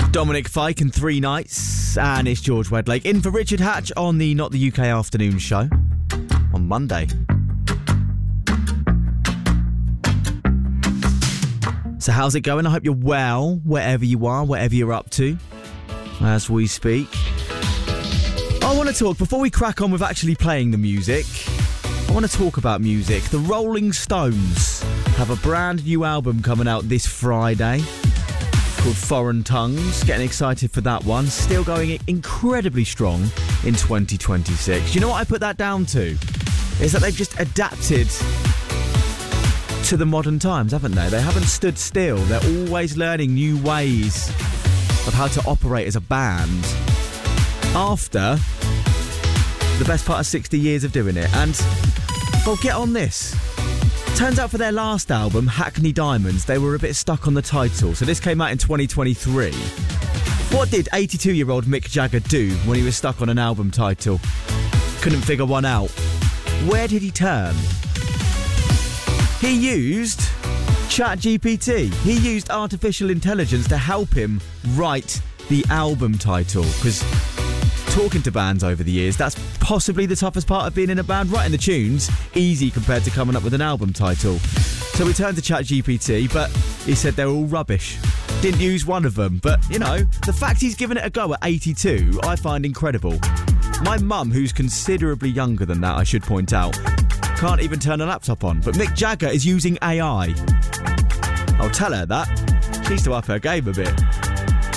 Dominic Fike and 3 Nights, and it's George Wedlake in for Richard Hatch on the Not the UK Afternoon Show on Monday. So how's it going? I hope you're well, wherever you are, whatever you're up to, as we speak. I want to talk, before we crack on with actually playing the music, I want to talk about music. The Rolling Stones have a brand new album coming out this Friday called Foreign Tongues. Getting excited for that one. Still going incredibly strong in 2026. You know what I put that down to? Is that they've just adapted to the modern times, haven't they? They haven't stood still. They're always learning new ways of how to operate as a band after the best part of 60 years of doing it. And, well, get on this. Turns out for their last album, Hackney Diamonds, they were a bit stuck on the title. So this came out in 2023. What did 82-year-old Mick Jagger do when he was stuck on an album title? Couldn't figure one out. Where did he turn? He used ChatGPT. He used artificial intelligence to help him write the album title. Because talking to bands over the years, that's possibly the toughest part of being in a band. Writing the tunes, easy compared to coming up with an album title. So we turned to ChatGPT, but he said they're all rubbish. Didn't use one of them. But, you know, the fact he's given it a go at 82, I find incredible. My mum, who's considerably younger than that, I should point out, can't even turn a laptop on. But Mick Jagger is using AI. I'll tell her that. She needs to up her game a bit.